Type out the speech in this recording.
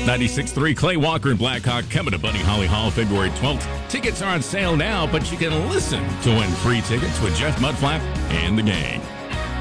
96.3 Clay Walker and Blackhawk coming to Buddy Holly Hall February 12th. Tickets are on sale now, but you can listen to win free tickets with Jeff Mudflap and the gang.